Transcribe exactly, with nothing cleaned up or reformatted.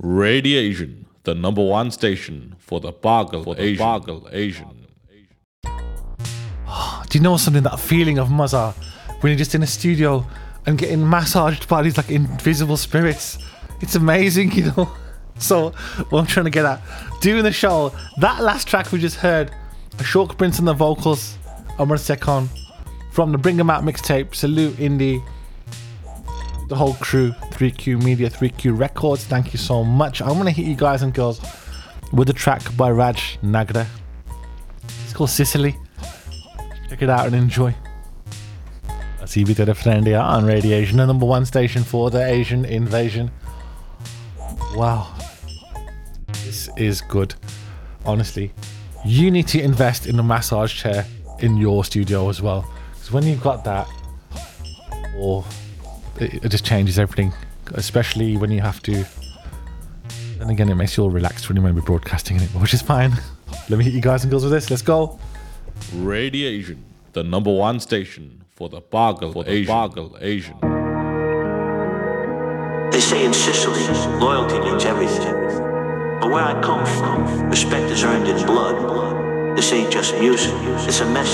Radiation, the number one station for the Bargal for the Asian. Bargal Asian. Do you know something, that feeling of Mazza when you're just in a studio and getting massaged by these like invisible spirits? It's amazing, you know. So what I'm trying to get at, doing the show, that last track we just heard, Ashok Prince on the vocals, Amar Sekon from the Bring 'Em Out mixtape. Salute Indie, the whole crew, three Q Media, three Q Records. Thank you so much. I'm gonna hit you guys and girls with a track by Raj Nagda. It's called Sicily. Check it out and enjoy. I see we did a friend here on Radiation, the number one station for the Asian invasion. Wow, this is good. Honestly, you need to invest in a massage chair in your studio as well, because when you've got that, or oh, it, it just changes everything, especially when you have to. And again, it makes you all relaxed when you're going to be broadcasting in it, which is fine. Let me hit you guys and girls with this. Let's go. Radiation, the number one station for the Bargal for the Asian. Bargal Asian. They say in Sicily, loyalty means everything. But where I come from, respect is earned in blood. This ain't just music, it's a message.